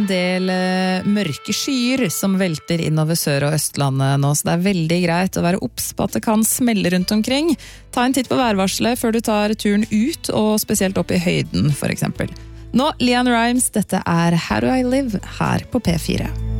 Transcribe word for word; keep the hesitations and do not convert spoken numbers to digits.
En del eh, mørke skyer som velter innover Sør- og Østlandet nå, så det er veldig greit å være obs på at det kan smelle rundt omkring. Ta en titt på værvarselet før du tar turen ut, og spesielt opp i høyden, for eksempel. Nå, Leanne Rimes, dette er How Do I Live her på P fire.